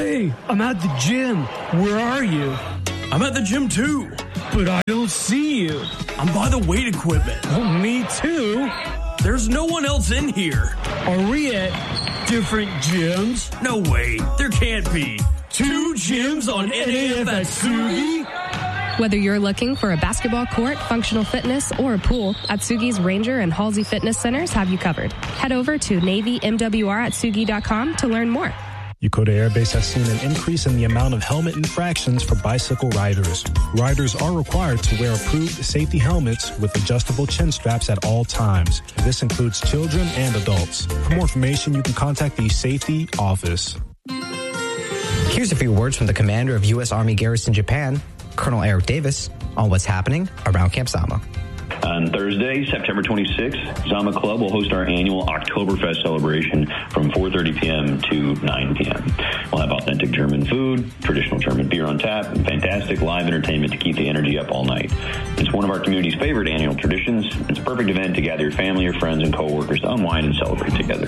Hey, I'm at the gym. Where are you? I'm at the gym too. But I don't see you. I'm by the weight equipment. Oh, me too. There's no one else in here. Are we at different gyms? No way. There can't be. 2 gyms on NAF at Sugi? Whether you're looking for a basketball court, functional fitness, or a pool, Atsugi's Ranger and Halsey Fitness Centers have you covered. Head over to NavyMWR@Sugi.com to learn more. Yokota Air Base has seen an increase in the amount of helmet infractions for bicycle riders. Riders are required to wear approved safety helmets with adjustable chin straps at all times. This includes children and adults. For more information, you can contact the Safety Office. Here's a few words from the commander of U.S. Army Garrison Japan, Colonel Eric Davis, on what's happening around Camp Zama. On Thursday, September 26th, Zama Club will host our annual Oktoberfest celebration from 4:30 p.m. to 9 p.m. We'll have authentic German food, traditional German beer on tap, and fantastic live entertainment to keep the energy up all night. It's one of our community's favorite annual traditions. It's a perfect event to gather your family, your friends, and coworkers to unwind and celebrate together.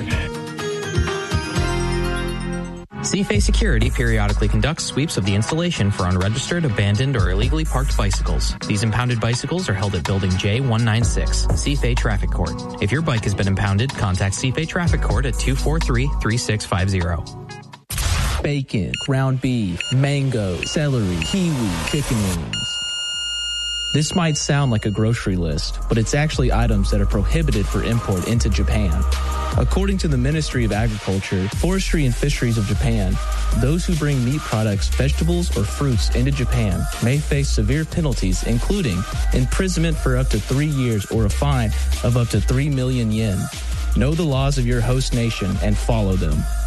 CFA Security periodically conducts sweeps of the installation for unregistered, abandoned, or illegally parked bicycles. These impounded bicycles are held at Building J196, CFA Traffic Court. If your bike has been impounded, contact CFA Traffic Court at 243-3650. Bacon, ground beef, mango, celery, kiwi, chicken wings. This might sound like a grocery list, but it's actually items that are prohibited for import into Japan. According to the Ministry of Agriculture, Forestry and Fisheries of Japan, those who bring meat products, vegetables, or fruits into Japan may face severe penalties, including imprisonment for up to 3 years or a fine of up to 3 million yen. Know the laws of your host nation and follow them.